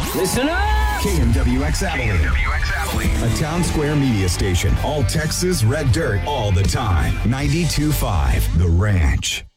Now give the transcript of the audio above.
Listen up! KMWX Abilene. A Town Square media station. All Texas Red Dirt all the time. 92.5 The Ranch.